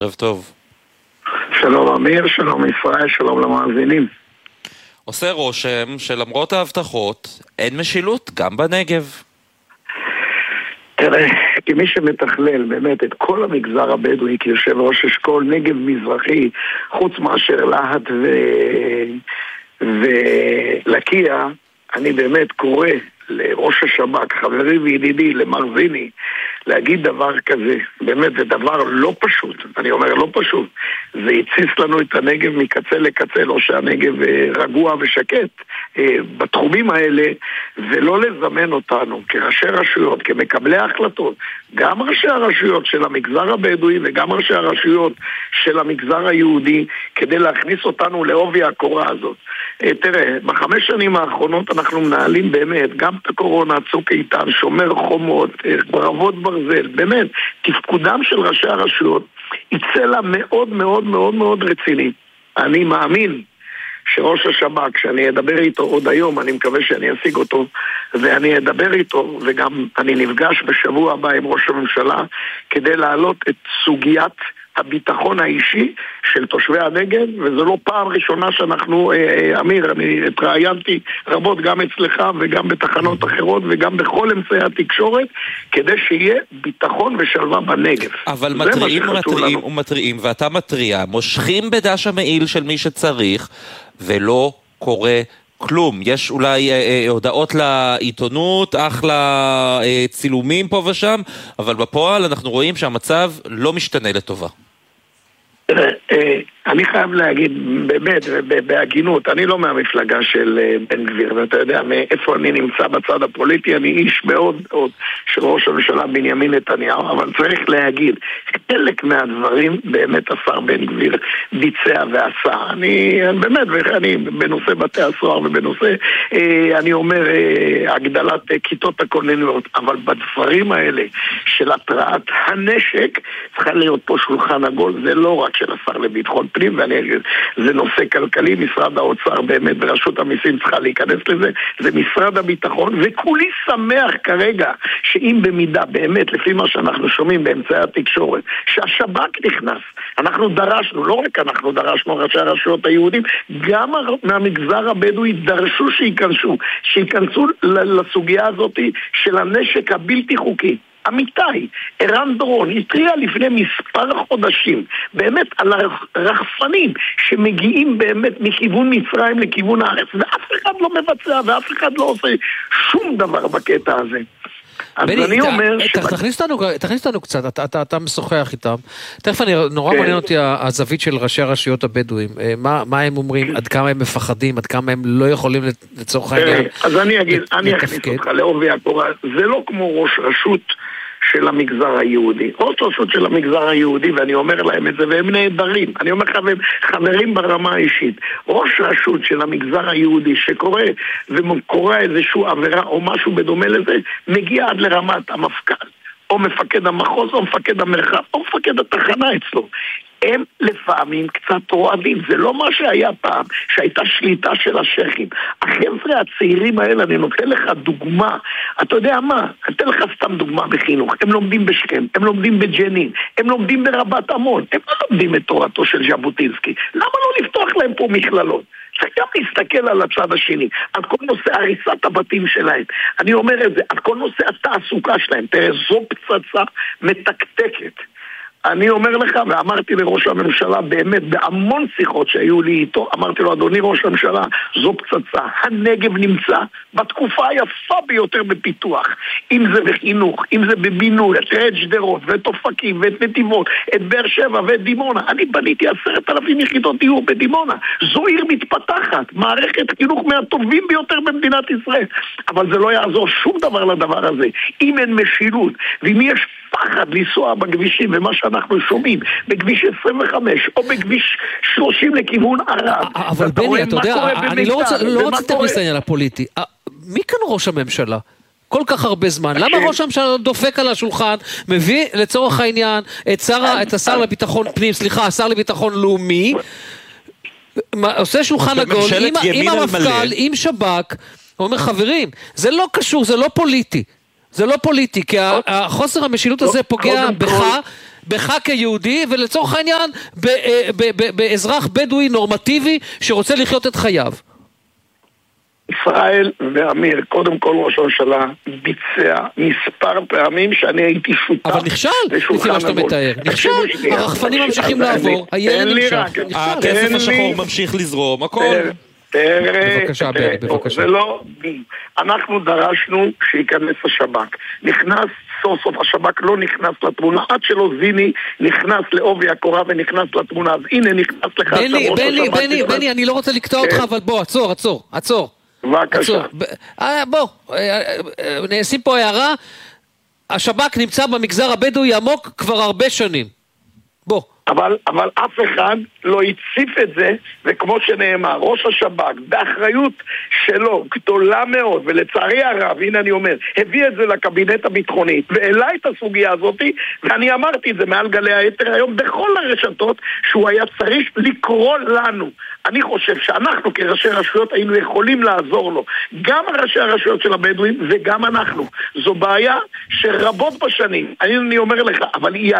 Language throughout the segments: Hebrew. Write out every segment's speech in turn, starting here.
ערב טוב. שלום אמיר, שלום ישראל, שלום למאזינים. עושה רושם שלמרות ההבטחות אין משילות גם בנגב. תראה, כמי שמתכלל באמת את כל המגזר הבדואי כיושב ראש אשכול נגב מזרחי, חוץ מאשר להט ולקיה, אני באמת קורא לראש השב"כ, חברי וידידי, למרזיני, להגיד דבר כזה. באמת זה דבר לא פשוט, אני אומר לא פשוט. זה הציס לנו את הנגב מקצה לקצה, לא שהנגב רגוע ושקט בתחומים האלה, ולא לזמן אותנו כראשי רשויות, כמקבלי ההחלטות, גם ראשי הרשויות של המגזר הבדואי וגם ראשי הרשויות של המגזר היהודי, כדי להכניס אותנו לעובי הקורה הזאת. תראה, בחמש שנים האחרונות אנחנו מנהלים באמת גם את הקורונה, צוק איתן, שומר חומות, ברבות ברזל, באמת, תפקודם של ראשי הרשויות יצא לה מאוד מאוד מאוד מאוד רציני. אני מאמין שראש השב"כ, שאני אדבר איתו עוד היום, אני מקווה שאני אשיג אותו, ואני אדבר איתו, וגם אני נפגש בשבוע הבא עם ראש הממשלה, כדי להעלות את סוגיית הביטחון האישי של תושבי הנגב, וזו לא פעם ראשונה שאנחנו, אמיר, אני התראיינתי רבות גם אצלך וגם בתחנות אחרות וגם בכל אמצעי התקשורת, כדי שיהיה ביטחון ושלווה בנגב. אבל מתריעים ומתריעים, ואתה מתריע, מושכים בדש המעיל של מי שצריך, ולא קורה כלום. יש אולי הודעות לעיתונות, צילומים פה ושם, אבל בפועל אנחנו רואים שהמצב לא משתנה לטובה. אני חייב להגיד באמת, בהגינות, אני לא מהמפלגה של בן גביר, ואתה יודע מאיפה אני נמצא בצד הפוליטי, אני איש מאוד של ראש הממשלה בנימין נתניהו, אבל צריך להגיד, חלק מהדברים באמת השר בן גביר ביצע ועשה. אני באמת, ואני בנושא בתי הסוהר ובנושא, אני אומר, הגדלת כיתות הכוננויות, אבל בדברים האלה של התרעת הנשק, צריכה להיות פה שולחן עגול, זה לא רק של השר לביטחון פנים, ואני אגיד, זה נושא כלכלי, משרד האוצר באמת ורשות המיסים צריכה להיכנס לזה, זה משרד הביטחון, וכולי שמח כרגע שאם במידה באמת, לפי מה שאנחנו שומעים באמצעי התקשורת, שהשב"כ נכנס, אנחנו דרשנו, לא רק אנחנו דרשנו ראשי הרשויות היהודים, גם מהמגזר הבדואי דרשו שייכנסו לסוגיה הזאת של הנשק הבלתי חוקי. אמיתי, ערן דורון התריע לפני מספר חודשים באמת על הרחפנים שמגיעים באמת מכיוון מצרים לכיוון הארץ, ואף אחד לא מבצע ואף אחד לא עושה שום דבר בקטע הזה. בני, תכניס אותנו קצת, אתה משוחח איתם. תכף נורא מעניין אותי הזווית של ראשי הרשויות הבדואים. מה הם אומרים, עד כמה הם מפחדים, עד כמה הם לא יכולים לצורך העניין. אז אני אכניס אותך לעובי הקורה. זה לא כמו ראש רשות של המגזר היהודי. ראש רשות של המגזר היהודי, ואני אומר להם את זה, והם נהדרים. אני אומר לך, חברים ברמה האישית. ראש רשות של המגזר היהודי שקורא איזושהי עבירה או משהו בדומה לזה, מגיע עד לרמת המפכ"ל, או מפקד המחוז, או מפקד המרחב, או מפקד התחנה אצלו. הם לפעמים קצת רועדים, זה לא מה שהיה פעם, שהייתה שליטה של השייכים. החבר'ה הצעירים האלה, אני נותן לך דוגמה, אתה יודע מה, אני אתן לך סתם דוגמה בחינוך, הם לומדים בשכם, הם לומדים בג'נין, הם לומדים ברבת עמון, הם לא לומדים את תורתו של ז'בוטינסקי, למה לא לפתוח להם פה מכללות? צריך גם להסתכל על הצד השני, על כל נושא הריסת הבתים שלהם, אני אומר את זה, על כל נושא התעסוקה שלהם, תראה, זו פצצה מתקתקת. אני אומר לך, ואמרתי לראש הממשלה, באמת, בהמון שיחות שהיו לי איתו, אמרתי לו, אדוני ראש הממשלה, זו פצצה. הנגב נמצא בתקופה היפה ביותר בפיתוח. אם זה בחינוך, אם זה בבינוי, את שדרות, ואת אופקים, ואת נתיבות, את באר שבע ואת דימונה. אני בניתי 10,000 יחידות דיור בדימונה. זו עיר מתפתחת, מערכת חינוך מהטובים ביותר במדינת ישראל. אבל זה לא יעזור שום דבר לדבר הזה. אם אין משילות, ואם יש פחד לנסוע בכבישים, ומה שאנחנו שומעים, בכביש 25, או בכביש 30 לכיוון ערב. אבל בני, אתה יודע, אני לא רוצה להכניס לעניין הפוליטי. מי כאן ראש הממשלה? כל כך הרבה זמן. למה ראש הממשלה דופק על השולחן, מביא לצורך העניין את השר לביטחון פנים, השר לביטחון לאומי, עושה שולחן עגול, עם המפכ"ל, עם שב"כ, הוא אומר, חברים, זה לא קשור, זה לא פוליטי. זה לא פוליטי, כי החוסר המשילות הזה פוגע בך בך כיהודי, ולצורך העניין באזרח בדואי נורמטיבי שרוצה לחיות את חייו. ישראל ואמיר, קודם כל ראש הממשלה ביצע מספר פעמים שאני הייתי שותף. אבל נכשל, לפי מה שאתה מתאר. נכשל, הרחפנים ממשיכים לעבור, הירי נמשך. הכסף השחור ממשיך לזרום, הכל. בבקשה, בבקשה. זה לא, אנחנו דרשנו שיכנס השב"כ. נכנס סוף סוף, השב"כ לא נכנס לתמונה, עד שלא זיני נכנס לעובי הקורה ונכנס לתמונה, אז הנה נכנס לך בני, אני לא רוצה לקטוע אותך, אבל בוא, עצור. בבקשה. בוא, נשים פה הערה, השב"כ נמצא במגזר הבדואי עמוק כבר הרבה שנים. בוא. אבל אף אחד לא הציף את זה, וכמו שנאמר, ראש השב"כ, באחריות שלו, גדולה מאוד, ולצערי הרב, הנה אני אומר, הביא את זה לקבינט הביטחוני, והעלה את הסוגיה הזאת, ואני אמרתי את זה מעל גלי היתר היום, בכל הרשתות, שהוא היה צריך לקרוא לנו. אני חושב שאנחנו כראשי רשויות היינו יכולים לעזור לו, גם ראשי הרשויות של הבדואים וגם אנחנו. זו בעיה שרבות בשנים, אני אומר לך, אבל היא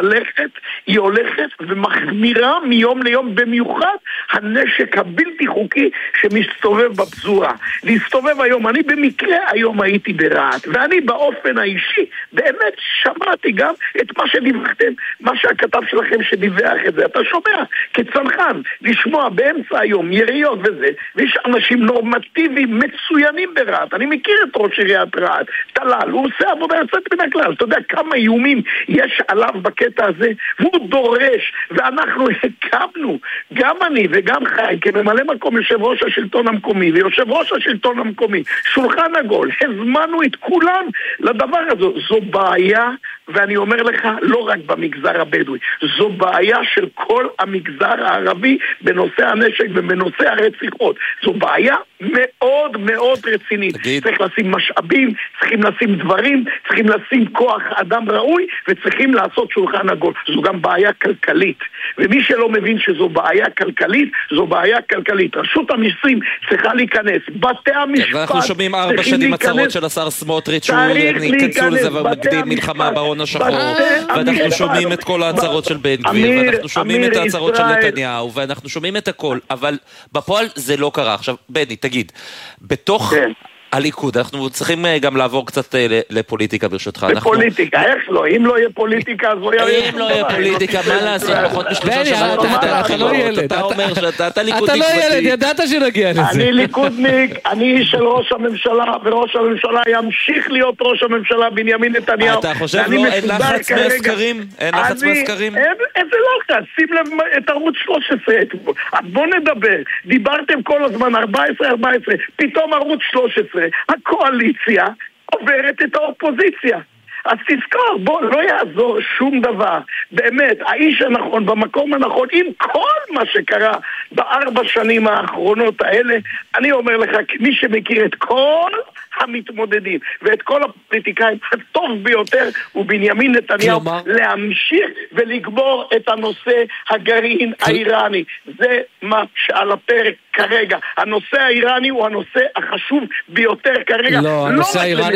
הולכת ומחמירה מיום ליום, במיוחד הנשק הבלתי חוקי שמסתובב בפזורה. להסתובב היום, אני במקרה היום הייתי ברעת, ואני באופן האישי באמת שמעתי גם את מה שדיווחתם, מה שהכתב שלכם שדיווח את זה. אתה שומע כצנחן לשמוע באמצע היום יריות וזה, ויש אנשים נורמטיביים מצוינים ברעת. אני מכיר את ראש עיריית רעת, טלל, הוא עושה עבודה יוצאת מן הכלל. אתה יודע כמה איומים יש עליו בקטע הזה, והוא דורש, ואנחנו הקמנו, גם אני וגם חי, כממלא מקום יושב ראש השלטון המקומי ויושב ראש השלטון המקומי, שולחן עגול, הזמנו את כולם לדבר הזה. זו בעיה, ואני אומר לך, לא רק במגזר הבדואי, זו בעיה של כל המגזר הערבי בנושא הנשק ובנושא הרציחות. זו בעיה מאוד מאוד רצינית. צריך לשים משאבים, צריכים לשים דברים, צריכים לשים כוח אדם ראוי, וצריכים לעשות שולחן עגול. זו גם בעיה כלכלית, ומי שלא מבין שזו בעיה כלכלית, זו בעיה כלכלית. רשות המיסים צריכה להיכנס, בתי המשפט ואנחנו שומעים 4 שנים הצהרות של השר סמוטריץ' שהוא ייכנסו לזה ומקדים מלחמה בהון השחור, ואנחנו שומעים את כל ההצהרות של בן גביר, ואנחנו שומעים את ההצהרות של נתניהו, ואנחנו שומעים את הכל, אבל בפועל זה לא קרה. עכשיו בני, תגיד, בתוך הליכוד, אנחנו צריכים גם לעבור קצת לפוליטיקה ברשותך. לפוליטיקה, איך לא? אם לא יהיה פוליטיקה, אז לא יהיה... אם לא יהיה פוליטיקה, מה לעשות? פחות משלושה שבועות אתה לא ילד. אתה אומר שאתה ליכודניק אתה לא ילד, ידעת שנגיע לזה. אני ליכודניק, אני איש של ראש הממשלה, וראש הממשלה ימשיך להיות ראש הממשלה בנימין נתניהו. אתה חושב לא, אין לחץ מהסקרים? אין לחץ מהסקרים? איזה לחץ? שים לב את ערוץ 13. בוא נדבר. דיברתם כל הזמן 14, פתאום ערוץ 13. הקואליציה עוברת את האופוזיציה. אז תזכור, בוא, לא יעזור שום דבר. באמת, האיש הנכון, במקום הנכון, עם כל מה שקרה ב4 שנים האחרונות האלה, אני אומר לך, מי שמכיר את כל המתמודדים ואת כל הפוליטיקאים, הטוב ביותר הוא בנימין נתניהו, להמשיך ולגבור את הנושא הגרעין האיראני. זה מה שעל הפרק כרגע. הנושא האיראני הוא הנושא החשוב ביותר כרגע. לא, הנושא האיראני,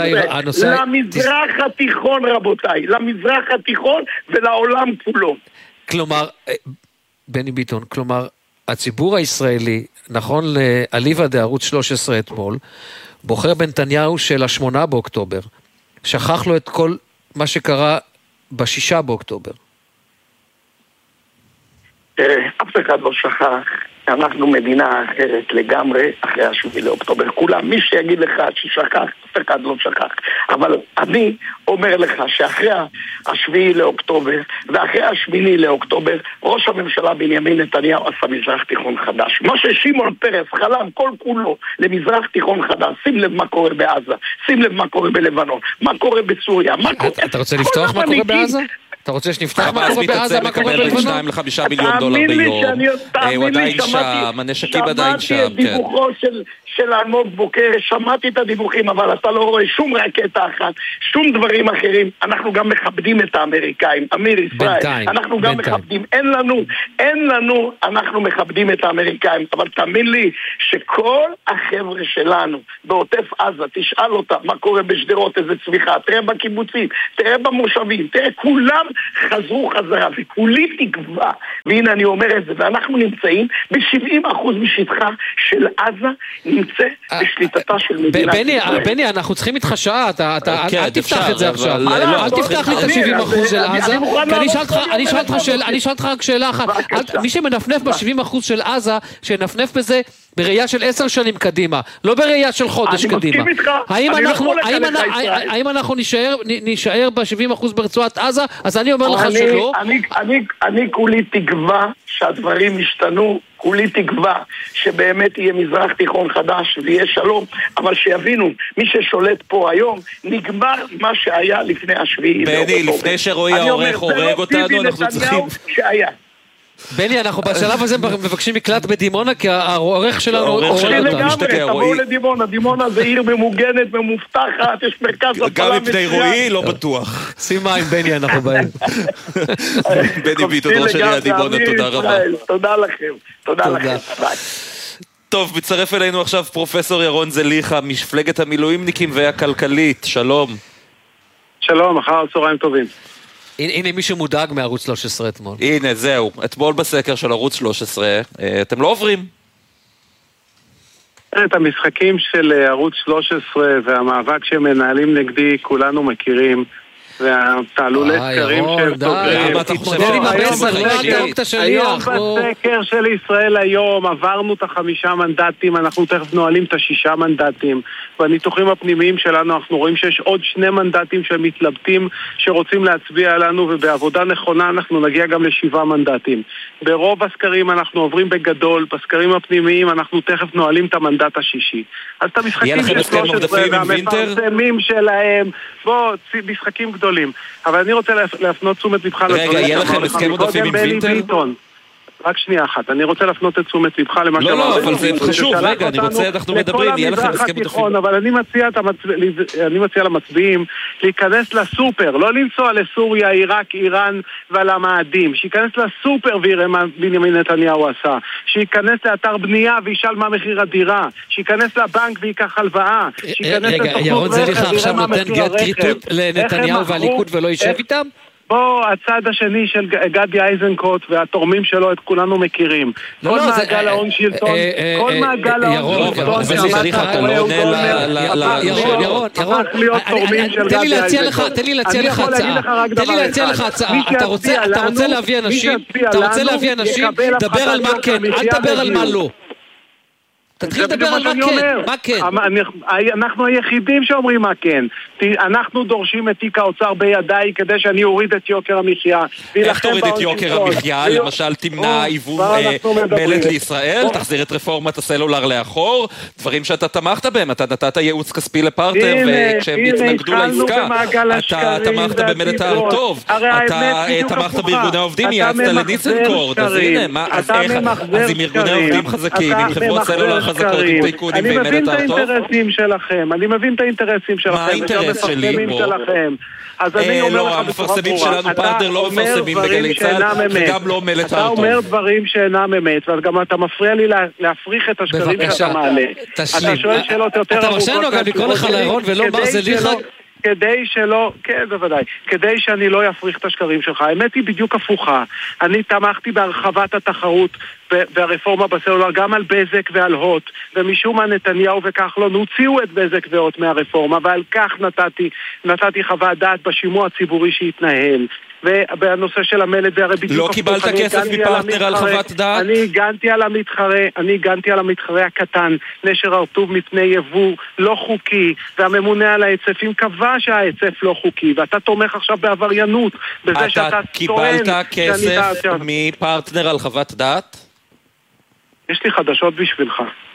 למזרח התיכון, רבותיי, למזרח התיכון ולעולם כולו. כלומר, בני ביטון, כלומר, הציבור הישראלי, נכון לאליבא דערוץ 13 אתמול, בוחר בנתניהו של 8 באוקטובר, שכח לו את כל מה שקרה ב6 באוקטובר. אף אחד לא שכח, אנחנו מדינה אחרת לגמרי אחרי 7 לאוקטובר. כולם, מי שיגיד לך ששכח, אף אחד לא שכח. אבל אני אומר לך שאחרי 7 לאוקטובר ואחרי 8 לאוקטובר, ראש הממשלה בנימין נתניהו עשה מזרח תיכון חדש. מה ששמעון פרס חלם כל כולו למזרח תיכון חדש. שים לב מה קורה בעזה, שים לב מה קורה בלבנון, מה קורה בסוריה, מה קורה... אתה רוצה לפתוח מה קורה בעזה? אתה רוצה שנפתח מה קורה בעזה, מה קורה בלבנון? 2 ל5 מיליון דולר ביום. הוא עדיין שם, הנשקים עדיין שם. שמעתי את דיווחו של אלמוג בוקר, שמעתי את הדיווחים, אבל אתה לא רואה שום רקטה אחת, שום דברים אחרים. אנחנו גם מכבדים את האמריקאים, אמיר ישראל, אנחנו גם מכבדים, אין לנו, אנחנו מכבדים את האמריקאים, אבל תאמין לי שכל החבר'ה שלנו בעוטף עזה, תשאל אותה מה קורה בשדרות, איזה צמיחה, תראה בקיבוצים, תראה במושבים, תראה, כולם חזרו חזרה, וכולי תקווה, והנה אני אומר את זה, ואנחנו נמצאים ב-70% משטחה של עזה נמצא בשליטתה של מדינת ישראל. בני, אנחנו צריכים איתך שעה, אל תפתח את זה עכשיו, אל תפתח לי את ה-70% של עזה, אני אשאל אותך רק שאלה אחת, מי שמנפנף ב-70% של עזה, שנפנף בזה בראייה של 10 שנים קדימה, לא בראייה של חודש קדימה. האם אנחנו נישאר ב-70% ברצועת עזה? אז אני אומר לך שלא. אני כולי תקווה שהדברים ישתנו, כולי תקווה שבאמת יהיה מזרח תיכון חדש ויהיה שלום, אבל שיבינו, מי ששולט פה היום, נגמר מה שהיה לפני השביעי. בני, לפני שרועי העורך הורג אותנו, אנחנו צריכים... בני, אנחנו בשלב הזה מבקשים מקלט בדימונה, כי העורך שלנו הורג אותנו. תבואו לדימונה, דימונה זה עיר ממוגנת, ממובטחת, יש מרכז הפעלה גם מפני רועי, לא בטוח. שים מים, בני, אנחנו באים. בני ביטון, ראש עיריית דימונה, תודה רבה. תודה לכם, תודה לכם. טוב, מצטרף אלינו עכשיו פרופסור ירון זליכה, מפלגת המילואימניקים והכלכלית, שלום. שלום, אחר צהריים טובים. הנה מישהו מודאג מערוץ 13 אתמול. הנה, זהו. אתמול בסקר של ערוץ 13, אתם לא עוברים. את המשחקים של ערוץ 13 והמאבק שמנהלים נגדי, כולנו מכירים. והתעלולי סקרים שהם סוגרים. היום בסקר של ישראל היום עברנו את 5 מנדטים, אנחנו תכף נועלים את 6 מנדטים. בניתוחים הפנימיים שלנו אנחנו רואים שיש עוד 2 מנדטים שמתלבטים שרוצים להצביע לנו, ובעבודה נכונה אנחנו נגיע גם ל7 מנדטים. ברוב הסקרים אנחנו עוברים בגדול, בסקרים הפנימיים אנחנו תכף נועלים את המנדט השישי. אז את המשחקים של 13 והמפרסמים שלהם, משחקים גדולים. אבל אני רוצה להפנות תשומת לבך לדברים. רגע, יהיה לכם הסכם עודפים עם וינטר? רק שנייה אחת, אני רוצה להפנות את תשומת לבך למה שאמרת. לא, אבל זה חשוב, רגע, אנחנו מדברים, יהיה לכם הסכם עודפים. אבל אני מציע למצביעים להיכנס לסופר, לא לנסוע לסוריה, עיראק, איראן ועל המאדים, שייכנס לסופר ויראה מה בנימין נתניהו עשה, שייכנס לאתר בנייה וישאל מה מחיר הדירה, שייכנס לבנק ויקח הלוואה, רגע, ירון זליכה עכשיו נותן גט כריתות לנתניהו והליכוד ולא יישב איתם? בוא, הצד השני של גדי איזנקוט והתורמים שלו, את כולנו מכירים. כל מעגל ההון שלטון, כל מעגל ההון שלטון, ירון, תן לי להציע לך הצעה. אתה רוצה להביא אנשים, דבר על מה כן, אל תדבר על מה לא. תתחיל לדבר על מה כן. אנחנו היחידים שאומרים מה כן. אנחנו דורשים את תיק האוצר בידיי כדי שאני אוריד את יוקר המחיה. איך תוריד את יוקר המחיה? למשל תמנע היוון מלט לישראל, תחזיר את רפורמת הסלולר לאחור, דברים שאתה תמכת בהם, אתה נתת ייעוץ כספי לפרטנר וכשהם התנגדו לעסקה אתה תמכת במלט הארטוב, אתה תמכת בארגוני העובדים, יעצת לניסנקורד, אז הנה, אז עם ארגוני העובדים חזקים, עם חברות סלולר חזקות, עם טייקונים ועם מלט הארטוב? אני מבין את האינטרסים שלכם. מה האינטרס שלי? אז אני אומר לך המפרסמים שלנו פרטנר לא מפרסמים בגלי צה"ל וגם לא מלט הארטוב. אתה אומר דברים שאינם אמת, וגם אתה מפריע לי להפריך את השקרים שאתה מעלה. אתה שואל שאלות יותר ארוכות. אתה מרשה לנו גם לקרוא לך לירון ולא מר זליכה? כדי שלא, כן בוודאי, כדי שאני לא יפריך את השקרים שלך. האמת היא בדיוק הפוכה. אני תמכתי בהרחבת התחרות והרפורמה בסלולר גם על בזק ועל הוט, ומשום מה נתניהו וכחלון הוציאו את בזק והוט מהרפורמה, ועל כך נתתי חוות דעת בשימוע הציבורי שהתנהל. ובנושא של המלט זה הרי בדיוק... לא קיבלת כסף מפרטנר על חוות דעת? אני הגנתי על המתחרה הקטן, נשר הרטוב מפני יבוא לא חוקי, והממונה על ההיצפים קבע שההיצף לא חוקי, ואתה תומך עכשיו בעבריינות, בזה שאתה טוען... אתה קיבלת כסף מפרטנר על חוות דעת? יש לי חדשות בשבילך.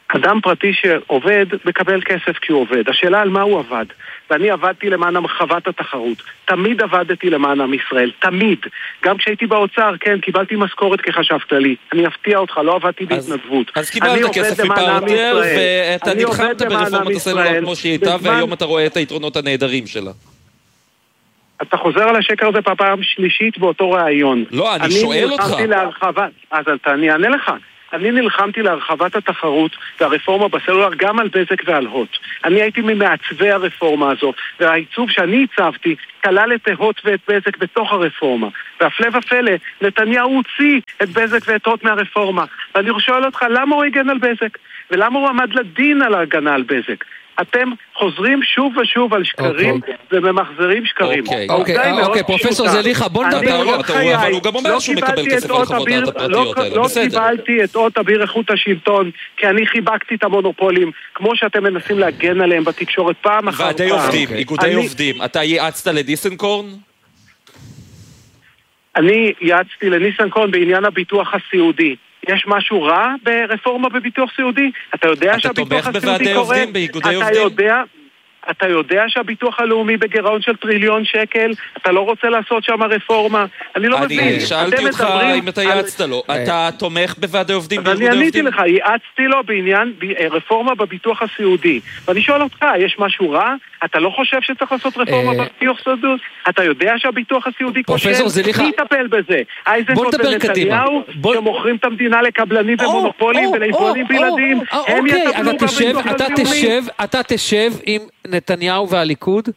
אדם פרטי שעובד מקבל כסף כי הוא עובד. השאלה על מה הוא עבד. ואני עבדתי למען הרחבת התחרות. תמיד עבדתי למען עם ישראל. תמיד. גם כשהייתי באוצר, כן, קיבלתי משכורת כחשב כללי. אני אפתיע אותך, לא עבדתי בהתנדבות. אז קיבלת כסף מפרטנר, ואתה נלחמת ברפורמת הסלולר כמו שהיא הייתה, והיום אתה רואה את היתרונות הנהדרים שלה. אתה חוזר על השקר הזה פעם שלישית באותו רעיון. לא, אני שואל אותך. אז אני אענה לך. אני נלחמתי להרחבת התחרות והרפורמה בסלולר גם על בזק ועל הוט. אני הייתי ממעצבי הרפורמה הזו, והעיצוב שאני הצבתי כלל את הוט ואת בזק בתוך הרפורמה. והפלא ופלא, נתניהו הוציא את בזק ואת הוט מהרפורמה. ואני שואל אותך, למה הוא הגן על בזק? ולמה הוא עמד לדין על ההגנה על בזק? אתם חוזרים שוב ושוב על שקרים וממחזרים שקרים. אוקיי, פרופסור זליכה, בוא נדבר. אבל הוא גם אומר שהוא מקבל כסף על חוות הדעת הפרטיות האלה. לא קיבלתי את אות אביר איכות השלטון, כי אני חיבקתי את המונופולים, כמו שאתם מנסים להגן עליהם בתקשורת פעם אחר פעם. ועדי עובדים, איגודי עובדים. אתה ייעצת לניסנקורן? אני ייעצתי לניסנקורן בעניין הביטוח הסיעודי. יש משהו רע ברפורמה בביטוח סיעודי? אתה יודע שהביטוח הסיעודי קורה? אתה יודע שהביטוח הלאומי בגירעון של טריליון שקל? אתה לא רוצה לעשות שם רפורמה? אני לא מבין. אני שאלתי אותך אם אתה ייעצת לו. אתה תומך בוועדי עובדים באיגודי עובדים? אני עניתי לך, ייעצתי לו בעניין רפורמה בביטוח הסיעודי. ואני שואל אותך, יש משהו רע? אתה לא חושב שצריך לעשות רפורמה בביטוח סיעודי? אתה יודע שהביטוח הסיעודי כושל? מי יטפל בזה? איזנקוט ונתניהו שמוכרים את המדינה לקבלנים ומונופולים וליבואנים בלעדיים? הם יטפלו בביטוח הסיעודי? אתה תשב עם נתניהו והליכוד?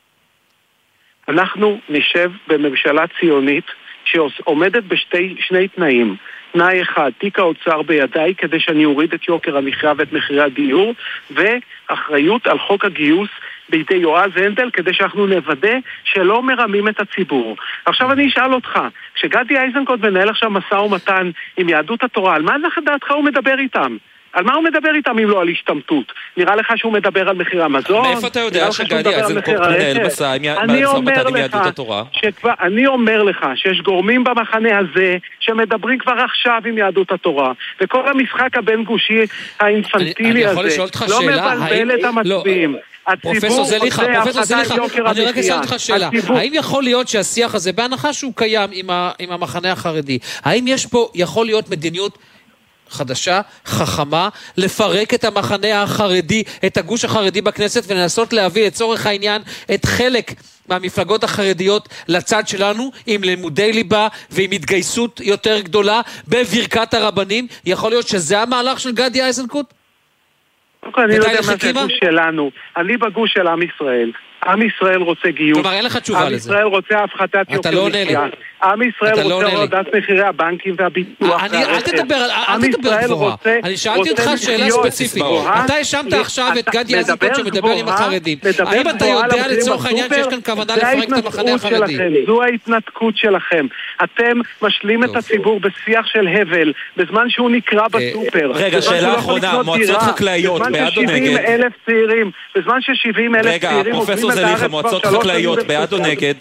אנחנו נשב בממשלה ציונית שעומדת בשני תנאים. תנאי אחד, תיק האוצר בידיי כדי שאני אוריד את יוקר המחיה ואת מחירי הדיור, ואחריות על חוק הגיוס בידי יועז הנדל כדי שאנחנו נוודא שלא מרמים את הציבור. עכשיו אני אשאל אותך, כשגדי איזנקוט מנהל עכשיו משא ומתן עם יהדות התורה, על מה לדעתך הוא מדבר איתם? על מה הוא מדבר איתם אם לא על השתמטות? נראה לך שהוא מדבר על מחיר המזון? מאיפה אתה יודע שגדי איזנקוט מנהל משא ומתן עם יהדות התורה? אני אומר לך שיש גורמים במחנה הזה שמדברים כבר עכשיו עם יהדות התורה, וכל המשחק הבין גושי האינפנטילי הזה לא מבלבל את המצביעים. פרופסור זליכה, אני רק אשאל אותך שאלה, האם יכול להיות שהשיח הזה, בהנחה שהוא קיים עם המחנה החרדי, האם יש פה, יכול להיות מדיניות חדשה, חכמה, לפרק את המחנה החרדי, את הגוש החרדי בכנסת, ולנסות להביא לצורך העניין את חלק מהמפלגות החרדיות לצד שלנו, עם לימודי ליבה ועם התגייסות יותר גדולה בברכת הרבנים? יכול להיות שזה המהלך של גדי איזנקוט? אני לא יודע מה זה הגוש שלנו. אני בגוש של עם ישראל. עם ישראל רוצה גיוס. כלומר, אין לך תשובה לזה. עם ישראל רוצה הפחתת יוקר מחיה. עם ישראל רוצה הורדת מחירי הבנקים והביטוח. אל תדבר גבוהה. אני שאלתי אותך שאלה ספציפית. אתה האשמת עכשיו את גדי איזנקוט שמדבר עם החרדים. האם אתה יודע לצורך העניין שיש כאן כוונה לפרק את המחנה החרדי? זו ההתנתקות שלכם. אתם משלים את הציבור בשיח של הבל, בזמן שהוא נקרא בסופר. רגע, שאלה אחרונה, מועצות חקלאיות, בעד או נגד? בזמן ש70,000 צעירים זליכה, מועצות חקלאיות, בעד או נגד?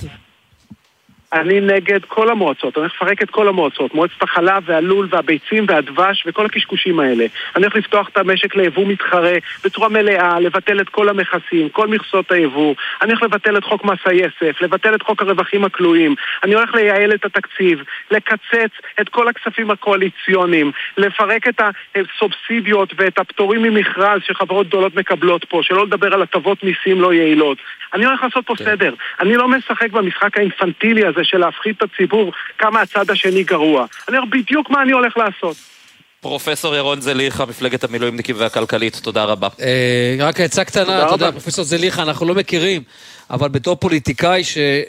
אני נגד כל המועצות, אני הולך לפרק את כל המועצות, מועצת החלב והלול והביצים והדבש וכל הקשקושים האלה. אני הולך לפתוח את המשק ליבוא מתחרה בצורה מלאה, לבטל את כל המכסים, כל מכסות היבוא. אני הולך לבטל את חוק מס היסף, לבטל את חוק הרווחים הכלואים. אני הולך לייעל את התקציב, לקצץ את כל הכספים הקואליציוניים, לפרק את הסובסידיות ואת הפטורים ממכרז שחברות גדולות מקבלות פה, שלא לדבר על הטבות מיסים לא יעילות. אני הולך לעשות פה סדר. אני לא משחק במשחק האינפנטילי הזה של להפחיד את הציבור כמה הצד השני גרוע. אני אומר בדיוק מה אני הולך לעשות. פרופסור ירון זליכה, מפלגת המילואימניקים והכלכלית, תודה רבה. רק עצה קטנה, אתה יודע, פרופסור זליכה, אנחנו לא מכירים, אבל בתור פוליטיקאי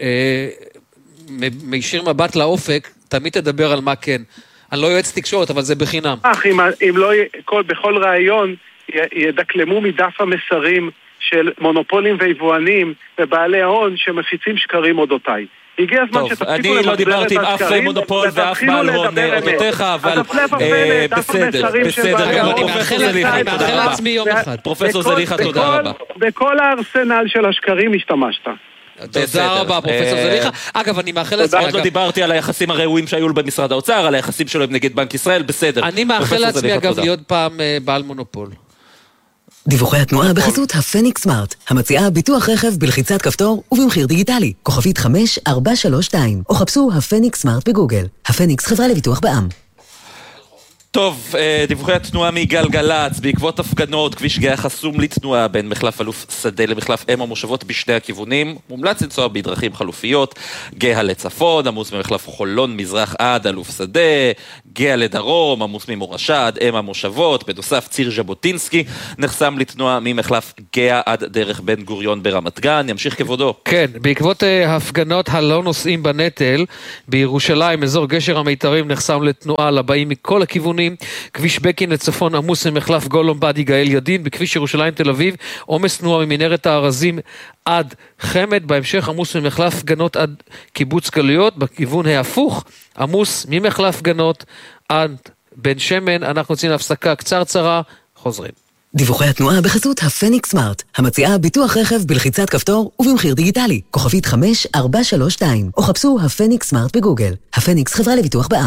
שמישיר מבט לאופק, תמיד תדבר על מה כן. אני לא יועץ תקשורת, אבל זה בחינם. אם לא, בכל רעיון ידקלמו מדף המסרים של מונופולים ויבואנים ובעלי ההון שמפיצים שקרים אודותיי. הגיע הזמן שתפסיקו אני לא דיברתי עם אף מונופול ואף בעל הון אודותיך, אבל בסדר, פרופסור זליכה, תודה רבה. בכל הארסנל של השקרים השתמשת. תודה רבה, פרופסור זליכה. אגב, אני מאחל לעצמי... עוד לא דיברתי על היחסים הראויים שהיו במשרד האוצר, על היחסים שלו עם נגד בנק ישראל, בסדר. אני מאחל לעצמי, אגב, להיות פעם בעל מונופול. דיווחי התנועה בחסות הפניקס סמארט, המציעה ביטוח רכב בלחיצת כפתור ובמחיר דיגיטלי, כוכבית 5432, או חפשו הפניקס סמארט בגוגל. הפניקס חברה לביטוח בע"מ. טוב, דיווחי התנועה מגלגלץ, בעקבות הפגנות, כביש גאה חסום לתנועה בין מחלף אלוף שדה למחלף אם המושבות בשני הכיוונים, מומלץ לנסוע בדרכים חלופיות, גאה לצפון, עמוס ממחלף חולון מזרח עד אלוף שדה, גאה לדרום, עמוס ממורשה עד אם המושבות, בנוסף ציר ז'בוטינסקי, נחסם לתנועה ממחלף גאה עד דרך בן גוריון ברמת גן, ימשיך כבודו. כן, בעקבות ההפגנות הלא נושאים בנטל, בירושלים, אזור גשר המיתרים נחסם לתנועה לבאים מכל הכיוונים, כביש בקין לצפון עמוס ממחלף גולום בעד גאל ידין, בכביש ירושלים תל אביב עומס תנועה ממנהרת הארזים עד חמד, בהמשך עמוס ממחלף גנות עד קיבוץ גלויות, בכיוון ההפוך עמוס ממחלף גנות עד בן שמן. אנחנו יוצאים להפסקה קצרצרה, חוזרים. דיווחי התנועה בחסות הפניקס סמארט, המציעה ביטוח רכב בלחיצת כפתור ובמחיר דיגיטלי, כוכבית 5432, או חפשו הפניקס סמארט בגוגל. הפניקס חברה לביטוח בע"מ.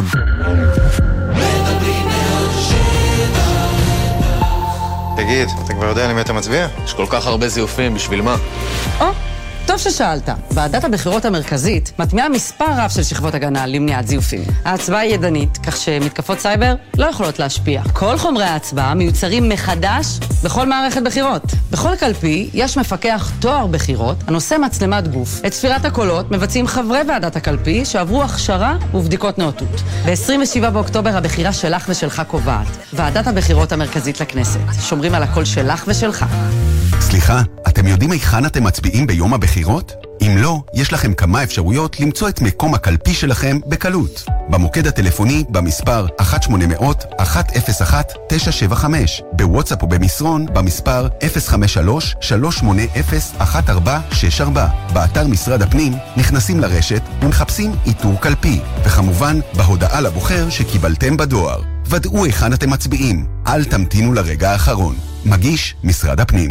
תגיד, אתה כבר יודע למי אתה מצביע? יש כל כך הרבה זיופים, בשביל מה? טוב ששאלת. ועדת הבחירות המרכזית מטמיעה מספר רב של שכבות הגנה למניעת זיופים. ההצבעה היא ידנית, כך שמתקפות סייבר לא יכולות להשפיע. כל חומרי ההצבעה מיוצרים מחדש בכל מערכת בחירות. בכל קלפי יש מפקח תואר בחירות הנושא מצלמת גוף. את ספירת הקולות מבצעים חברי ועדת הקלפי שעברו הכשרה ובדיקות נאותות. ב-27 באוקטובר הבחירה שלך ושלך קובעת. ועדת הבחירות המרכזית לכנסת. שומרים על הקול שלך ושלך. סליחה, אתם יודעים היכן אתם מצביעים ביום הבחירות? אם לא, יש לכם כמה אפשרויות למצוא את מקום הקלפי שלכם בקלות. במוקד הטלפוני במספר 1-800-101-975, בוואטסאפ או במסרון במספר 053-380-1464. באתר משרד הפנים נכנסים לרשת ומחפשים איתור קלפי, וכמובן בהודעה לבוחר שקיבלתם בדואר. ודאו היכן אתם מצביעים, אל תמתינו לרגע האחרון. מגיש משרד הפנים.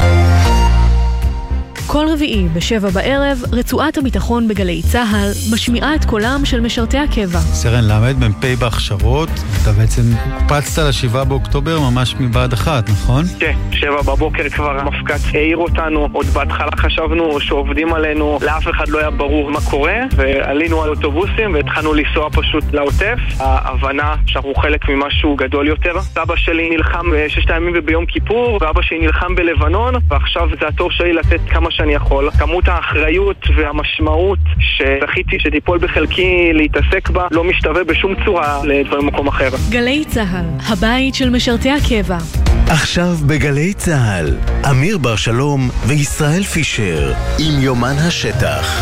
כל רביעי ב-7 בערב, רצועת הביטחון בגלי צהל משמיעה את קולם של משרתי הקבע. סרן למד מ"פ בהכשרות, אתה בעצם קפצת ל7 באוקטובר ממש מבעד אחת, נכון? כן, 7 בבוקר כבר המפקד העיר אותנו, עוד בהתחלה חשבנו שעובדים עלינו, לאף אחד לא היה ברור מה קורה, ועלינו על אוטובוסים והתחלנו לנסוע פשוט לעוטף. ההבנה שאנחנו חלק ממשהו גדול יותר. סבא שלי נלחם ב6 ימים וביום כיפור, ואבא שלי נלחם בלבנון, ועכשיו זה התור שלי לתת כמה שאני יכול. כמות האחריות והמשמעות שזכיתי שתיפול בחלקי להתעסק בה לא משתווה בשום צורה לדברים במקום אחר. גלי צהל, הבית של משרתי הקבע. עכשיו בגלי צהל, אמיר בר שלום וישראל פישר עם יומן השטח.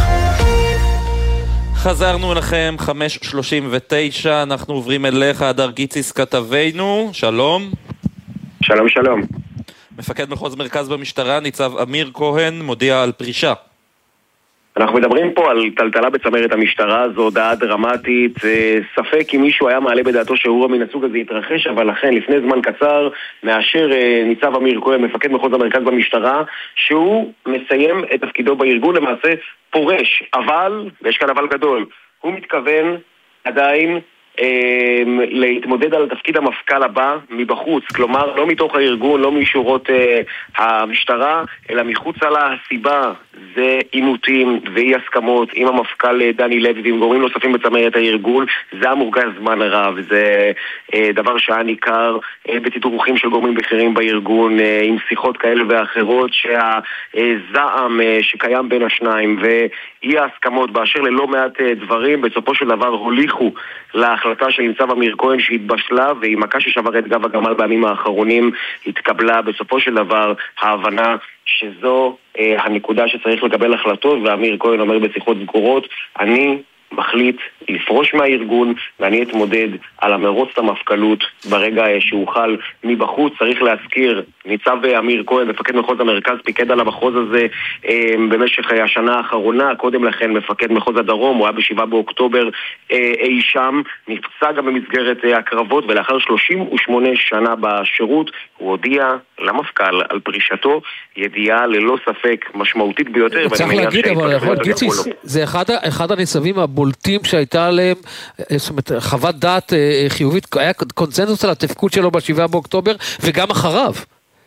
חזרנו לכם, 5:39, אנחנו עוברים אליך, הדר גיציס כתבנו, שלום. שלום שלום. מפקד מחוז מרכז במשטרה, ניצב אמיר כהן, מודיע על פרישה. אנחנו מדברים פה על טלטלה בצמרת המשטרה, זו הודעה דרמטית, ספק אם מישהו היה מעלה בדעתו שאירוע מן הסוג הזה יתרחש, אבל לכן לפני זמן קצר מאשר ניצב אמיר כהן, מפקד מחוז המרכז במשטרה, שהוא מסיים את תפקידו בארגון, למעשה פורש, אבל, ויש כאן אבל גדול, הוא מתכוון עדיין להתמודד על תפקיד המפכ"ל הבא מבחוץ, כלומר לא מתוך הארגון, לא משורות המשטרה, אלא מחוצה לה. הסיבה זה עימותים ואי הסכמות עם המפכ"ל דני לוי ועם גורמים נוספים בצמרת הארגון. זה המורגש זמן רב, זה דבר שהיה ניכר בתדרוכים של גורמים בכירים בארגון, עם שיחות כאלה ואחרות, שהזעם שקיים בין השניים ואי ההסכמות באשר ללא מעט דברים בסופו של דבר הוליכו להחלטה של ניצב אמיר כהן שהתבשלה, ועם מכה ששבר את גב הגמל בימים האחרונים התקבלה בסופו של דבר ההבנה שזו הנקודה שצריך לקבל החלטות, ואמיר כהן אומר בשיחות סגורות, אני מחליט לפרוש מהארגון ואני אתמודד על המרוץ המפכ"לות ברגע שאוכל מבחוץ. צריך להזכיר, ניצב אמיר כהן, מפקד מחוז המרכז, פיקד על המחוז הזה במשך השנה האחרונה. קודם לכן מפקד מחוז הדרום, הוא היה ב7 באוקטובר אי שם, נפצע גם במסגרת הקרבות, ולאחר 38 שנה בשירות הוא הודיע למפכ"ל על פרישתו, ידיעה ללא ספק משמעותית ביותר. צריך להגיד, אבל גיציס, זה אחד הניצבים הבולטים שהייתה עליהם, זאת אומרת, חוות דעת חיובית, היה קונצנזוס על התפקוד שלו ב7 באוקטובר וגם אחריו.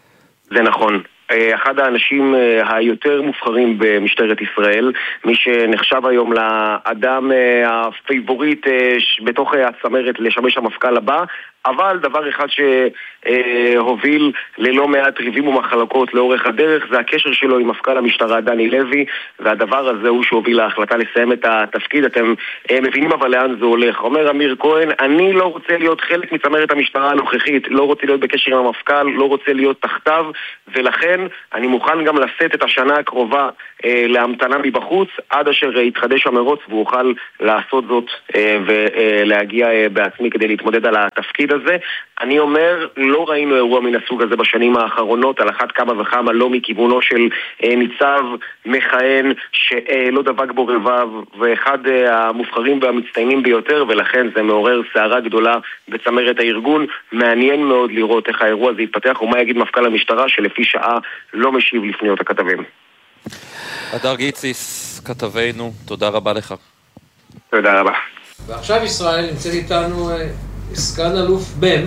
זה נכון. אחד האנשים היותר מובחרים במשטרת ישראל, מי שנחשב היום לאדם הפייבוריט בתוך הצמרת לשמש המפכ"ל הבא, אבל דבר אחד שהוביל ללא מעט ריבים ומחלוקות לאורך הדרך זה הקשר שלו עם מפכ"ל המשטרה דני לוי, והדבר הזה הוא שהוביל להחלטה לסיים את התפקיד. אתם מבינים אבל לאן זה הולך. אומר אמיר כהן, אני לא רוצה להיות חלק מצמרת המשטרה הנוכחית, לא רוצה להיות בקשר עם המפכ"ל, לא רוצה להיות תחתיו, ולכן אני מוכן גם לשאת את השנה הקרובה להמתנה מבחוץ עד אשר יתחדש המרוץ והוא אוכל לעשות זאת ולהגיע בעצמי כדי להתמודד על התפקיד הזה. אני אומר, לא ראינו אירוע מן הסוג הזה בשנים האחרונות, על אחת כמה וכמה לא מכיוונו של ניצב מכהן שלא דבק בו רבב, ואחד המובחרים והמצטיינים ביותר, ולכן זה מעורר סערה גדולה בצמרת הארגון. מעניין מאוד לראות איך האירוע הזה יתפתח ומה יגיד מפכ"ל המשטרה שלפי שעה לא משיב לפניות הכתבים. הדר גיציס, כתבנו, תודה רבה לך. תודה רבה. ועכשיו ישראל נמצאת איתנו סגן אלוף בן,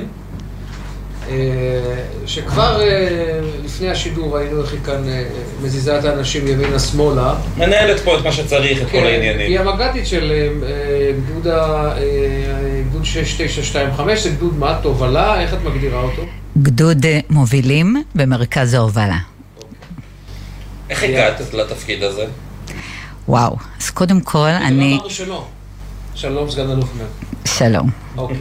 שכבר לפני השידור ראינו איך היא כאן מזיזה את האנשים ימינה שמאלה. מנהלת פה את מה שצריך, את כל העניינים. היא המג"דית של גדוד 6925, זה גדוד מה? תובלה? איך את מגדירה אותו? גדוד מובילים במרכז ההובלה. איך הגעת לתפקיד הזה? וואו, אז קודם כל אני... דבר שלום. שלום סגן אלוף בן. שלום. אוקיי.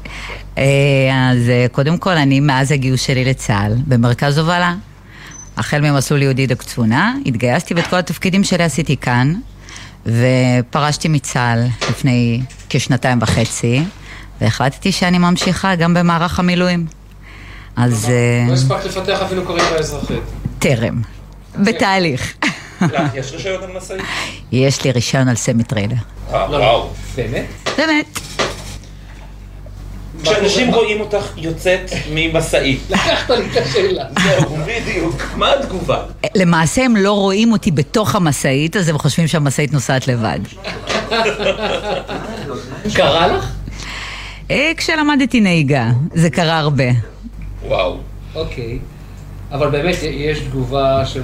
אז קודם כל אני מאז הגיוס שלי לצה"ל במרכז הובלה, החל ממסלול יהודי דקצונה, התגייסתי ואת כל התפקידים שלי עשיתי כאן, ופרשתי מצה"ל לפני כ2.5 והחלטתי שאני ממשיכה גם במערך המילואים. אז... לא הספקת לפתח אפילו קריירה אזרחית? טרם. בתהליך. יש רישיון על משאית? יש לי רישיון על סמי טריילר. וואו. באמת? באמת. כשאנשים רואים אותך יוצאת ממסעית. לקחת לי את השאלה. זהו, בדיוק. מה התגובה? למעשה הם לא רואים אותי בתוך המסעית, אז הם חושבים שהמסעית נוסעת לבד. קרה לך? כשלמדתי נהיגה, זה קרה הרבה. וואו. אוקיי. אבל באמת יש תגובה של...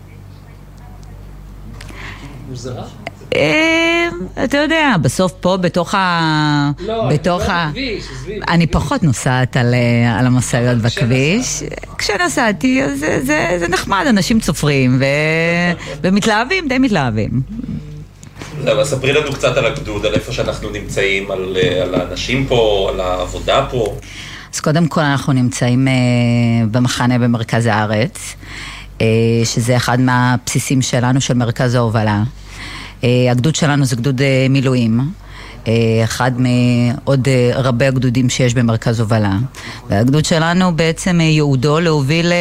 מוזרה? אתה יודע, בסוף פה בתוך ה... לא, בכביש, אני פחות נוסעת על המסעיות בכביש. כשנסעתי, זה נחמד, אנשים צופרים ומתלהבים, די מתלהבים. אבל ספרי לנו קצת על הגדוד, על איפה שאנחנו נמצאים, על האנשים פה, על העבודה פה. אז קודם כל אנחנו נמצאים במחנה במרכז הארץ, שזה אחד מהבסיסים שלנו של מרכז ההובלה. הגדוד שלנו זה גדוד מילואים, אחד מעוד רבי הגדודים שיש במרכז הובלה. והגדוד שלנו בעצם ייעודו להוביל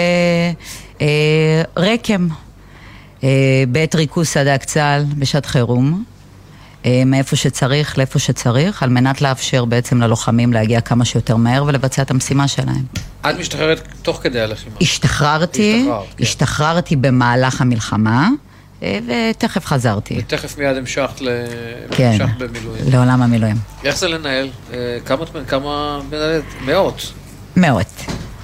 רקם בעת ריכוז סד"כ צה"ל בשעת חירום, מאיפה שצריך לאיפה שצריך, על מנת לאפשר בעצם ללוחמים להגיע כמה שיותר מהר ולבצע את המשימה שלהם. את משתחררת תוך כדי הלחימה? השתחררתי במהלך המלחמה, ותכף חזרתי. ותכף מיד המשכת במילואים. לעולם המילואים. איך זה לנהל? כמה מנהלת? מאות. מאות.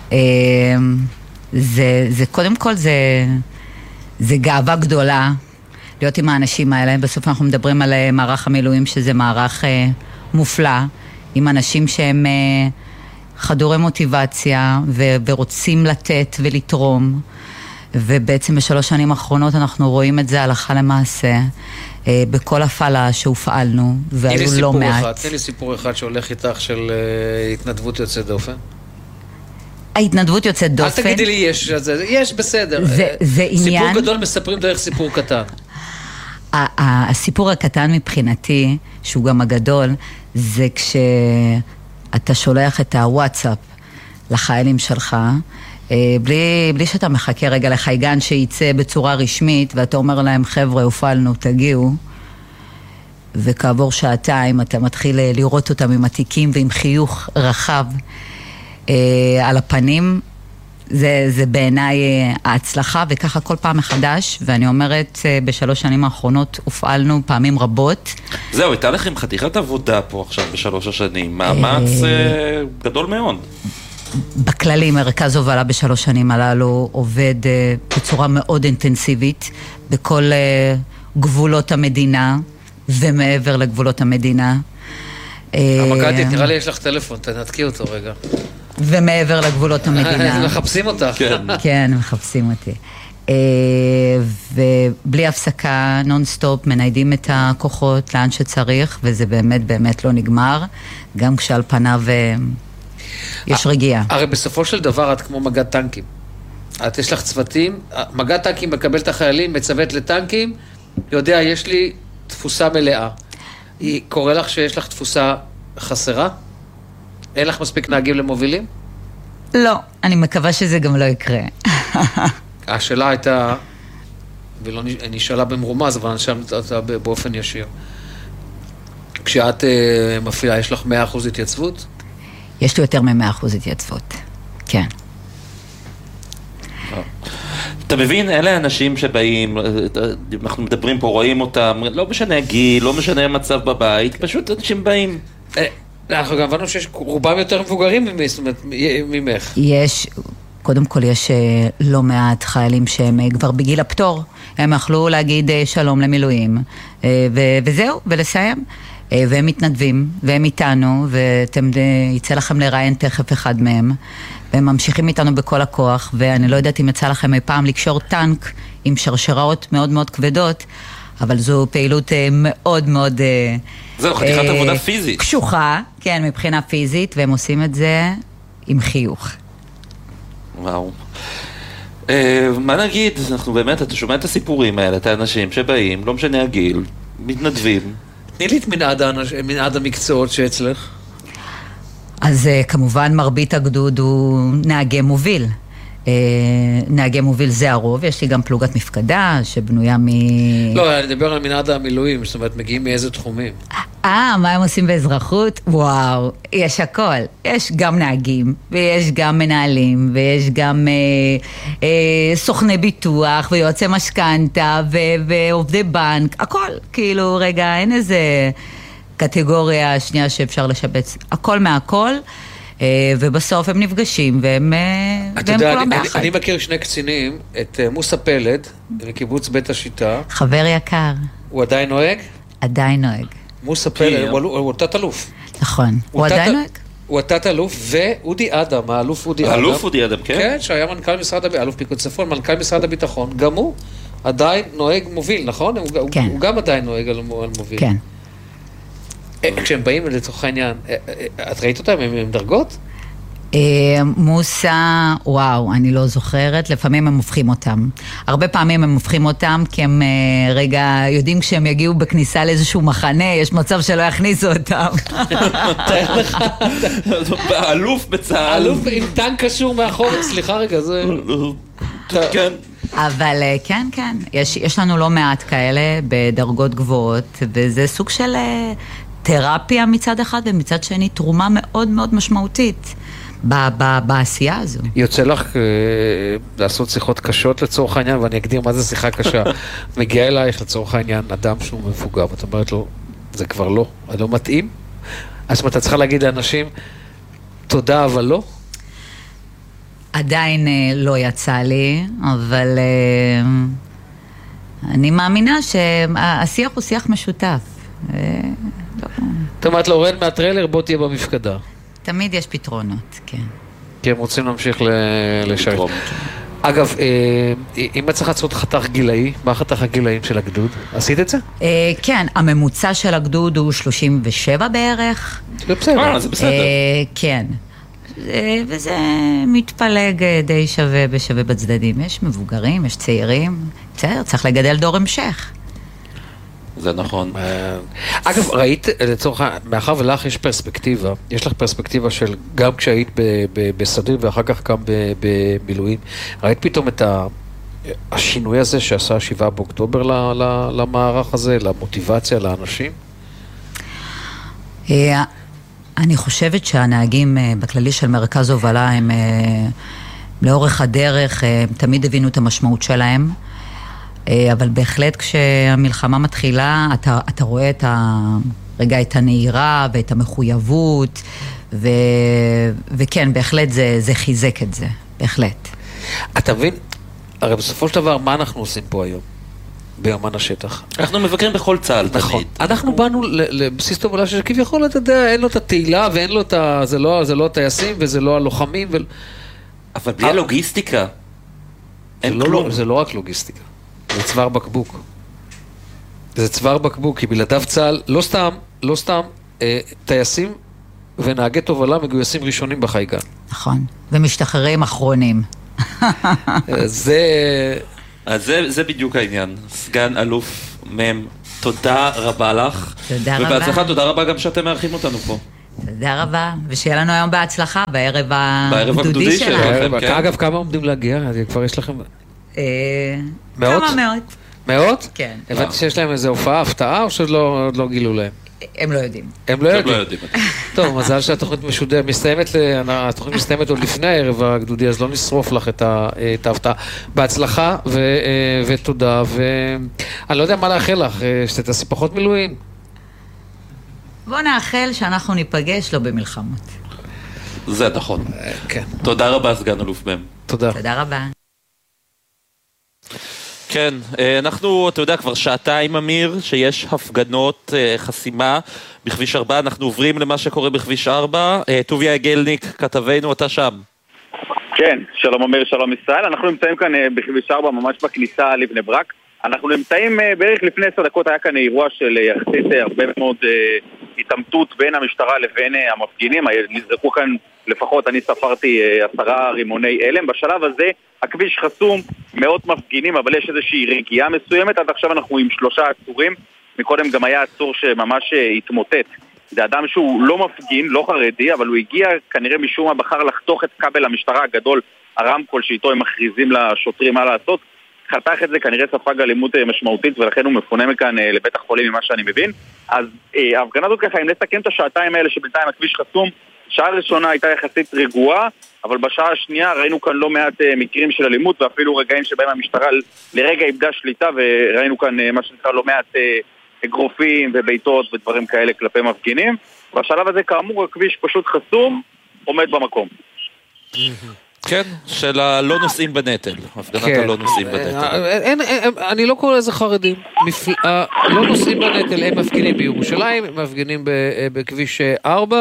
זה קודם כל זה גאווה גדולה להיות עם האנשים האלה. בסוף אנחנו מדברים על מערך המילואים שזה מערך מופלא, עם אנשים שהם חדורי מוטיבציה ורוצים לתת ולתרום. ובעצם בשלוש שנים האחרונות אנחנו רואים את זה הלכה למעשה בכל הפעלה שהופעלנו, והיו לא מעט. תן לי סיפור אחד שהולך איתך של התנדבות יוצאת דופן. ההתנדבות יוצאת דופן. אל תגידי לי יש בסדר. זה עניין... סיפור גדול מספרים דרך סיפור קטן. הסיפור הקטן מבחינתי, שהוא גם הגדול, זה כשאתה שולח את הוואטסאפ לחיילים שלך, בלי שאתה מחכה רגע לחייגן שייצא בצורה רשמית, ואתה אומר להם, חבר'ה, הופעלנו, תגיעו, וכעבור שעתיים אתה מתחיל לראות אותם עם התיקים ועם חיוך רחב על הפנים. זה בעיניי ההצלחה, וככה כל פעם מחדש, ואני אומרת, בשלוש שנים האחרונות הופעלנו פעמים רבות. זהו, הייתה לכם חתיכת עבודה פה עכשיו בשלוש השנים, מאמץ גדול מאוד. בכללי, מרכז הובלה בשלוש שנים הללו עובד בצורה מאוד אינטנסיבית בכל גבולות המדינה ומעבר לגבולות המדינה. המג"דית, נראה לי יש לך טלפון, תנתקי אותו רגע. ומעבר לגבולות המדינה. מחפשים אותך. כן, מחפשים אותי. ובלי הפסקה, נונסטופ, מניידים את הכוחות לאן שצריך, וזה באמת באמת לא נגמר, גם כשעל פניו יש רגיעה. הרי בסופו של דבר את כמו מג"ד טנקים. את יש לך צוותים, מג"ד טנקים מקבל את החיילים, מצוות לטנקים, יודע, יש לי תפוסה מלאה. קורא לך שיש לך תפוסה חסרה? אין לך מספיק נהגים למובילים? לא, אני מקווה שזה גם לא יקרה. השאלה הייתה, ולא נשאלה במרומז, אבל אני שאלת אותה באופן ישיר. כשאת מפעילה, יש לך 100% התייצבות? יש לי יותר מ-100% התייצבות, כן. אתה מבין, אלה אנשים שבאים, אנחנו מדברים פה, רואים אותם, לא משנה גיל, לא משנה מצב בבית, פשוט אנשים באים. אנחנו גם הבנו שיש רובם יותר מבוגרים ממך. יש, קודם כל יש לא מעט חיילים שהם כבר בגיל הפטור, הם יכלו להגיד שלום למילואים, וזהו, ולסיים. והם מתנדבים, והם איתנו, ויצא לכם לראיין תכף אחד מהם, והם ממשיכים איתנו בכל הכוח, ואני לא יודעת אם יצא לכם אי פעם לקשור טנק עם שרשראות מאוד מאוד כבדות, אבל זו פעילות מאוד מאוד... זהו, חתיכת עבודה פיזית. קשוחה, כן, מבחינה פיזית, והם עושים את זה עם חיוך. וואו. מה נגיד, אנחנו באמת, אתה שומע את הסיפורים האלה, את האנשים שבאים, לא משנה הגיל, מתנדבים. תני לי את מנעד המקצועות שאצלך. אז כמובן מרבית הגדוד הוא נהגי מוביל. נהגי מוביל זה הרוב, יש לי גם פלוגת מפקדה שבנויה לא, אני מדבר על מנעד המילואים, זאת אומרת, מגיעים מאיזה תחומים? מה הם עושים באזרחות? וואו, יש הכל. יש גם נהגים, ויש גם מנהלים, ויש גם סוכני ביטוח, ויועצי משכנתה, ועובדי בנק, הכל. כאילו, רגע, אין איזה קטגוריה שנייה שאפשר לשבץ. הכל מהכל. ובסוף הם נפגשים, והם כולם ביחד. אני מכיר שני קצינים, את מוסה פלד, מקיבוץ בית השיטה. חבר יקר. הוא עדיין נוהג? עדיין נוהג. מוסה פלד, הוא תת אלוף. נכון, הוא עדיין נוהג? הוא תת אלוף, ואודי אדם, האלוף אודי אדם. האלוף אודי אדם, כן? כן, שהיה מנכ"ל משרד הביטחון, אלוף פיקוד צפון, מנכ"ל משרד הביטחון, גם הוא עדיין נוהג מוביל, נכון? כן. הוא גם עדיין נוהג על מוביל. כן. כשהם באים לתוך העניין, את ראית אותם עם דרגות? מוסה, וואו, אני לא זוכרת, לפעמים הם הופכים אותם. הרבה פעמים הם הופכים אותם, כי הם רגע יודעים כשהם יגיעו בכניסה לאיזשהו מחנה, יש מצב שלא יכניסו אותם. תאר לך. האלוף בצהל. אלוף עם טנק קשור מאחור, סליחה רגע, זה... כן. אבל כן, כן, יש לנו לא מעט כאלה בדרגות גבוהות, וזה סוג של תרפיה מצד אחד, ומצד שני תרומה מאוד מאוד משמעותית בעשייה הזו. יוצא לך לעשות שיחות קשות לצורך העניין, ואני אגדיר מה זה שיחה קשה. מגיע אלייך לצורך העניין אדם שהוא מפוגע, ואת אומרת לו, זה כבר לא, זה לא מתאים. אז אתה צריכה להגיד לאנשים, תודה אבל לא? עדיין לא יצא לי, אבל אני מאמינה שהשיח הוא שיח משותף. זאת אומרת, להורד מהטריילר, בוא תהיה במפקדה. תמיד יש פתרונות, כן. כי הם רוצים להמשיך לשרת. אגב, אם את צריך לעשות חתך גילאי, מה חתך הגילאים של הגדוד? עשית את זה? כן, הממוצע של הגדוד הוא 37 בערך. זה בסדר. זה בסדר. כן. וזה מתפלג די שווה בשווה בצדדים. יש מבוגרים, יש צעירים. צריך לגדל דור המשך. זה נכון. אגב, ראית, לצורך, מאחר ולך יש פרספקטיבה, יש לך פרספקטיבה של גם כשהיית בסדיר ואחר כך גם במילואים, ראית פתאום את השינוי הזה שעשה 7 באוקטובר למערך הזה, למוטיבציה, לאנשים? אני חושבת שהנהגים בכללי של מרכז הובלה הם לאורך הדרך, הם תמיד הבינו את המשמעות שלהם, אבל בהחלט כשהמלחמה מתחילה, אתה רואה רגע את הנהירה ואת המחויבות, וכן, בהחלט זה חיזק את זה, בהחלט. אתה מבין? הרי בסופו של דבר, מה אנחנו עושים פה היום? ביומן השטח. אנחנו מבקרים בכל צה"ל. נכון. אנחנו באנו לבסיס תובלה שכביכול, אתה יודע, אין לו את התהילה ואין לו את ה... זה לא הטייסים וזה לא הלוחמים. אבל בלי הלוגיסטיקה. זה לא רק לוגיסטיקה. זה צוואר בקבוק. זה צוואר בקבוק, כי בלעדיו צה"ל, לא סתם, טייסים ונהגי תובלה מגויסים ראשונים בחייגן. נכון. ומשתחררים אחרונים. זה בדיוק העניין. סגן אלוף מם, תודה רבה לך. תודה רבה. ובהצלחה, תודה רבה גם שאתם מארחים אותנו פה. תודה רבה, ושיהיה לנו היום בהצלחה, בערב הגדודי שלנו. אגב, כמה עומדים להגיע? כבר יש לכם... כמה מאות. מאות? כן. הבנתי שיש להם איזו הופעה, הפתעה, או שעוד לא גילו להם? הם לא יודעים. הם לא יודעים. טוב, מזל שהתוכנית מסתיימת, התוכנית מסתיימת עוד לפני הערב הגדודי, אז לא נשרוף לך את ההפתעה. בהצלחה ותודה, ואני לא יודע מה לאחל לך, שתעשי פחות מילואים. בוא נאחל שאנחנו ניפגש לא במלחמות. זה נכון. כן. תודה רבה, סגן אלוף מם. תודה. תודה רבה. כן, אנחנו, אתה יודע, כבר שעתיים, אמיר, שיש הפגנות חסימה בכביש 4, אנחנו עוברים למה שקורה בכביש 4. טוביה אגלניק, כתבנו, אתה שם. כן, שלום אמיר, שלום ישראל. אנחנו נמצאים כאן בכביש 4, ממש בכניסה לבני ברק. אנחנו נמצאים בערך לפני 10 דקות, היה כאן אירוע של יחסית הרבה מאוד התעמתות בין המשטרה לבין המפגינים. נזרקו כאן לפחות, אני ספרתי 10 רימוני אלם. בשלב הזה הכביש חסום, מאות מפגינים, אבל יש איזושהי רגיעה מסוימת. עד עכשיו אנחנו עם 3 עצורים. מקודם גם היה עצור שממש התמוטט. זה אדם שהוא לא מפגין, לא חרדי, אבל הוא הגיע כנראה משום מה בחר לחתוך את כבל המשטרה הגדול, הרמקול שאיתו הם מכריזים לשוטרים מה לעשות. חתך את זה, כנראה ספג אלימות משמעותית, ולכן הוא מפונה מכאן לבית החולים ממה שאני מבין. אז ההפגנה הזאת ככה, אם נסכם את השעתיים האלה שבינתיים הכביש חסום, שעה ראשונה הייתה יחסית רגועה, אבל בשעה השנייה ראינו כאן לא מעט מקרים של אלימות, ואפילו רגעים שבהם המשטרה לרגע איבדה שליטה, וראינו כאן מה שנקרא לא מעט אגרופים וביתות ודברים כאלה כלפי מפגינים. בשלב הזה כאמור הכביש פשוט חסום, עומד במקום. כן, של הלא נוסעים בנטל, הפגנת הלא נוסעים בנטל. אני לא קורא לזה חרדים. לא נוסעים בנטל, הם מפגינים בירושלים, הם מפגינים בכביש 4,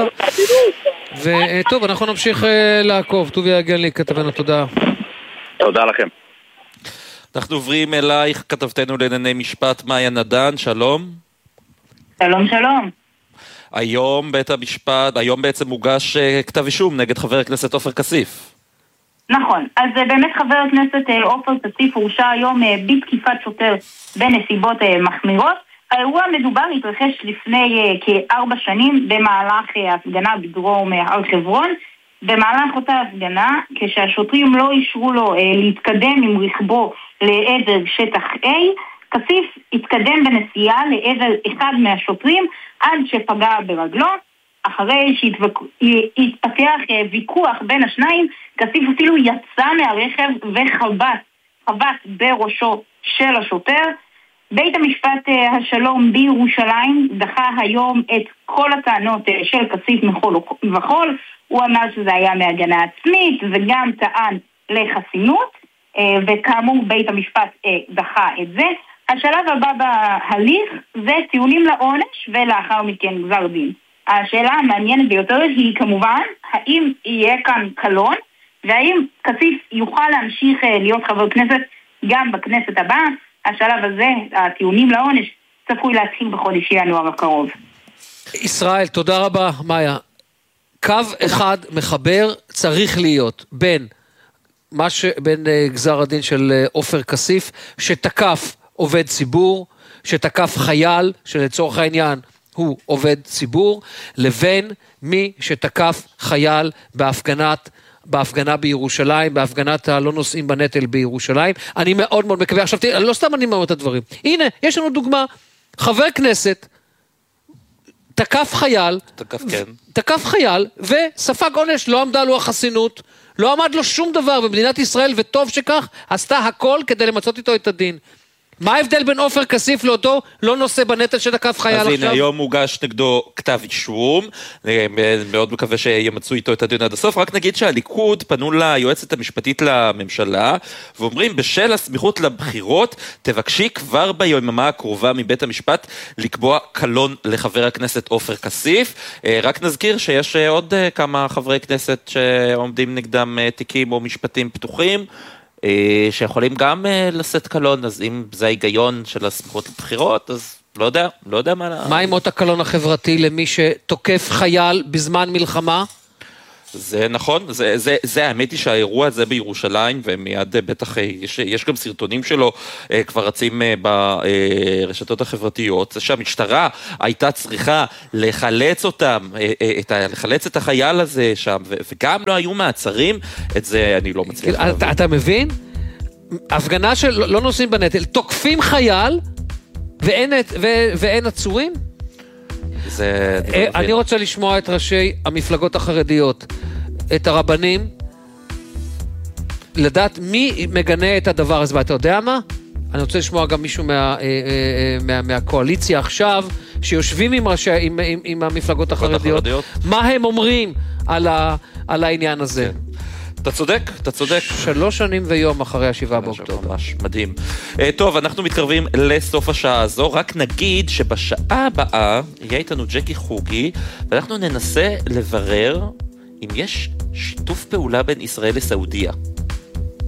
וטוב, אנחנו נמשיך לעקוב. טוביה אגלניק, כתבנו, תודה. תודה לכם. אנחנו עוברים אלייך, כתבתנו לענייני משפט, מאיה נדן, שלום. שלום, שלום. היום בית המשפט, היום בעצם מוגש כתב אישום נגד חבר הכנסת עופר כסיף. נכון, אז באמת חבר הכנסת עופר כסיף הורשע היום בתקיפת שוטר בנסיבות מחמירות. האירוע מדובר התרחש לפני כ4 שנים במהלך ההפגנה בדרום הר חברון. במהלך אותה הפגנה, כשהשוטרים לא אישרו לו להתקדם עם רכבו לעבר שטח A, כסיף התקדם בנסיעה לעבר אחד מהשוטרים עד שפגע ברגלו. אחרי שהתפתח ויכוח בין השניים, כסיף אפילו יצא מהרכב וחבט בראשו של השוטר. בית המשפט השלום בירושלים דחה היום את כל הטענות של כסיף מכל וכל. הוא אמר שזה היה מהגנה עצמית וגם טען לחסינות, וכאמור בית המשפט דחה את זה. השלב הבא בהליך זה טיעונים לעונש ולאחר מכן גזר דין. השאלה המעניינת ביותר היא כמובן, האם יהיה כאן קלון, והאם כסיף יוכל להמשיך להיות חבר כנסת גם בכנסת הבאה. השלב הזה, הטיעונים לעונש, צפוי להתחיל בחודש ינואר הקרוב. ישראל, תודה רבה, מאיה. קו אחד מחבר צריך להיות בין גזר הדין של עופר כסיף, שתקף עובד ציבור, שתקף חייל, שלצורך העניין הוא עובד ציבור, לבין מי שתקף חייל בהפגנה בירושלים, בהפגנת הלא נוסעים בנטל בירושלים. אני מאוד מאוד מקווה, עכשיו תראה, לא סתם אני אומר את הדברים. הנה, יש לנו דוגמה, חבר כנסת תקף חייל וספג עונש, לא עמדה לו החסינות, לא עמד לו שום דבר במדינת ישראל, וטוב שכך, עשתה הכל כדי למצות איתו את הדין. מה ההבדל בין עופר כסיף לאותו לא נושא בנטל שתקף חייל עכשיו? אז הנה, היום מוגש נגדו כתב אישום, מאוד מקווה שימצאו איתו את הדיון עד הסוף, רק נגיד שהליכוד פנו ליועצת המשפטית לממשלה, ואומרים בשל הסמיכות לבחירות, תבקשי כבר ביממה הקרובה מבית המשפט לקבוע קלון לחבר הכנסת עופר כסיף. רק נזכיר שיש עוד כמה חברי כנסת שעומדים נגדם תיקים או משפטים פתוחים, שיכולים גם לשאת קלון, אז אם זה ההיגיון של הסמיכות לבחירות, אז לא יודע מה... מה עם עוד הקלון החברתי למי שתוקף חייל בזמן מלחמה? זה נכון, זה האמת היא שהאירוע הזה בירושלים, ומיד בטח יש גם סרטונים שלו כבר רצים ברשתות החברתיות, זה שהמשטרה הייתה צריכה לחלץ אותם, לחלץ את החייל הזה שם, וגם לא היו מעצרים, את זה אני לא מצליח להבין. אתה מבין? הפגנה של לא נושאים בנטל, תוקפים חייל ואין עצורים? אני רוצה לשמוע את ראשי המפלגות החרדיות, את הרבנים, לדעת מי מגנה את הדבר הזה, ואתה יודע מה? אני רוצה לשמוע גם מישהו מהקואליציה עכשיו, שיושבים עם המפלגות החרדיות, מה הם אומרים על העניין הזה. אתה צודק. 3 שנים ויום אחרי 7 באוקטובר. ממש מדהים. טוב, אנחנו מתקרבים לסוף השעה הזו, רק נגיד שבשעה הבאה יהיה איתנו ג'קי חוגי, ואנחנו ננסה לברר אם יש שיתוף פעולה בין ישראל לסעודיה.